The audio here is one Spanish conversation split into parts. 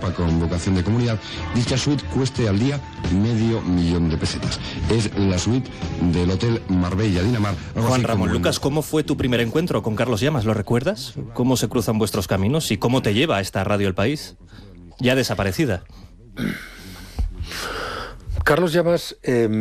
Europa con vocación de comunidad, dicha suite cueste al día $500,000 de pesetas. Es la suite del Hotel Marbella Dinamar. Juan Ramón Lucas, ¿cómo fue tu primer encuentro con Carlos Llamas? ¿Lo recuerdas? ¿Cómo se cruzan vuestros caminos y cómo te lleva a esta Radio El País, ya desaparecida? Carlos Llamas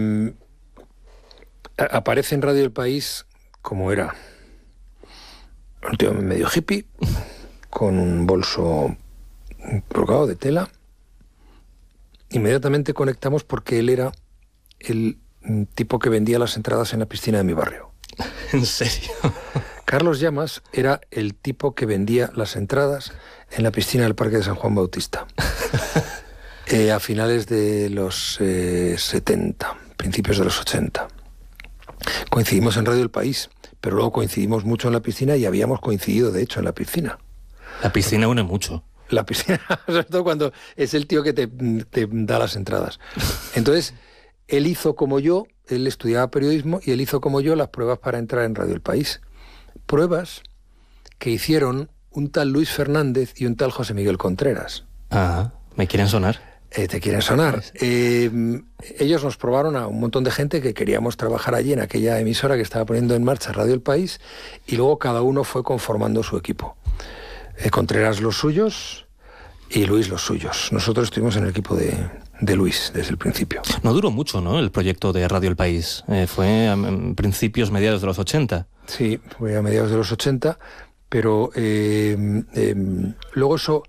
aparece en Radio El País como era un tío medio hippie, con un bolso colgado de tela. Inmediatamente conectamos porque él era el tipo que vendía las entradas en la piscina de mi barrio. ¿En serio? Carlos Llamas era el tipo que vendía las entradas en la piscina del Parque de San Juan Bautista. A finales de los 70, principios de los 80. Coincidimos en Radio El País, pero luego coincidimos mucho en la piscina y habíamos coincidido, de hecho, en la piscina. La piscina une mucho. La piscina, sobre todo cuando es el tío que te da las entradas. Entonces, él hizo como yo, él estudiaba periodismo y él hizo como yo las pruebas para entrar en Radio El País. Pruebas que hicieron un tal Luis Fernández y un tal José Miguel Contreras. Ah, ¿me quieren sonar? Te quieren sonar. Ellos nos probaron a un montón de gente que queríamos trabajar allí en aquella emisora que estaba poniendo en marcha Radio El País, y luego cada uno fue conformando su equipo. Contreras los suyos y Luis los suyos. Nosotros estuvimos en el equipo de Luis desde el principio. No duró mucho, ¿no?, el proyecto de Radio El País. Fue a principios, mediados de los 80. Sí, fue a mediados de los 80, pero luego eso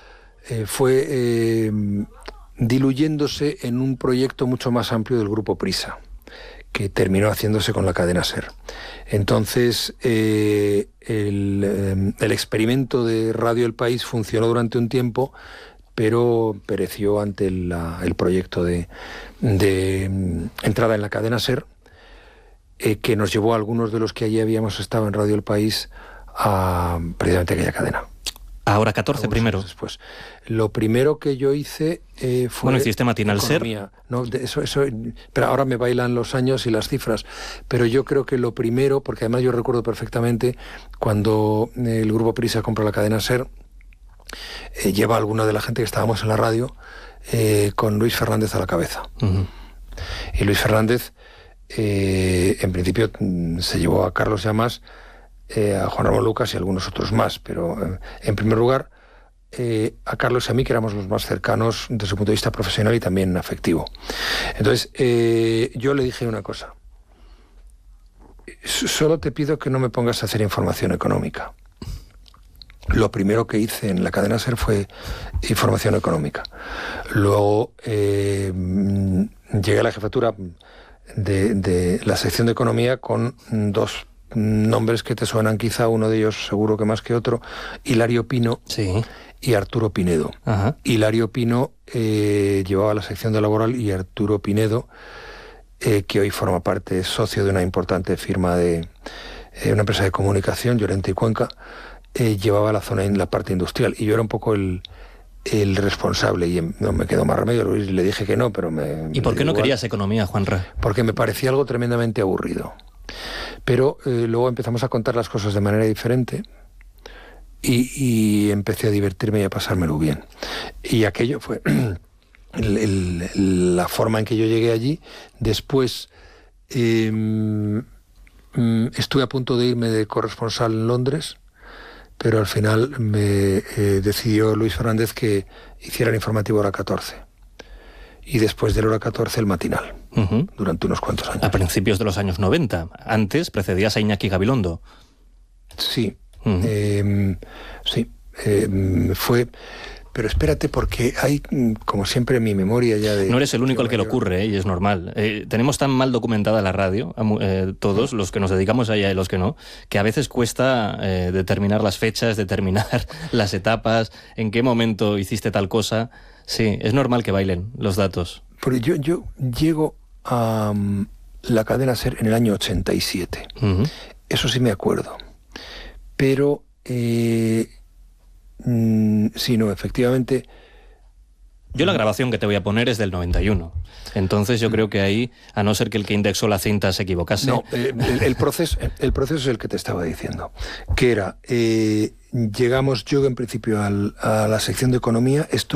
fue diluyéndose en un proyecto mucho más amplio del Grupo Prisa, que terminó haciéndose con la cadena SER. Entonces, el experimento de Radio El País funcionó durante un tiempo, pero pereció ante el proyecto de entrada en la cadena SER, que nos llevó a algunos de los que allí habíamos estado en Radio El País a precisamente aquella cadena. Ahora 14 primero. Después. Lo primero que yo hice fue... Bueno, hiciste Matinal economía. SER. No, eso, pero ahora me bailan los años y las cifras. Pero yo creo que lo primero, porque además yo recuerdo perfectamente cuando el Grupo Prisa compra la cadena SER, lleva a alguna de la gente que estábamos en la radio con Luis Fernández a la cabeza. Uh-huh. Y Luis Fernández, en principio, se llevó a Carlos Llamas, a Juan Ramón Lucas y algunos otros más, pero en primer lugar a Carlos y a mí, que éramos los más cercanos desde su punto de vista profesional y también afectivo. Entonces yo le dije una cosa: solo te pido que no me pongas a hacer información económica. Lo primero que hice en la cadena SER fue información económica. Luego llegué a la jefatura de la sección de economía con dos nombres que te suenan quizá, uno de ellos seguro que más que otro: Hilario Pino. Sí. Y Arturo Pinedo. Ajá. Hilario Pino llevaba la sección de laboral, y Arturo Pinedo, que hoy forma parte, es socio de una importante firma de una empresa de comunicación, Llorente y Cuenca, llevaba la zona en la parte industrial, y yo era un poco el responsable, y no me quedó más remedio. Luis, le dije que no, pero ¿Y por qué no querías economía, Juanra? Porque me parecía algo tremendamente aburrido. Pero luego empezamos a contar las cosas de manera diferente y empecé a divertirme y a pasármelo bien. Y aquello fue la forma en que yo llegué allí. Después estuve a punto de irme de corresponsal en Londres, pero al final me decidió Luis Fernández que hiciera el informativo Hora 14. Y después del Hora 14 el matinal, uh-huh, durante unos cuantos años. A principios de los años 90. Antes precedías a Iñaki Gabilondo. Sí, uh-huh. Sí. Fue... Pero espérate, porque hay, como siempre, en mi memoria ya de... No eres el único al que le ocurre, y es normal. Tenemos tan mal documentada la radio, todos, los que nos dedicamos a ella y los que no, que a veces cuesta determinar las fechas, determinar las etapas, en qué momento hiciste tal cosa. Sí, es normal que bailen los datos. Porque yo llego a la cadena SER en el año 87. Uh-huh. Eso sí me acuerdo. Pero... sí, no, efectivamente. Yo la grabación que te voy a poner es del 91. Entonces yo creo que ahí, a no ser que el que indexó la cinta se equivocase... No, el proceso es el que te estaba diciendo. Que era, llegamos yo en principio a la sección de economía. Esto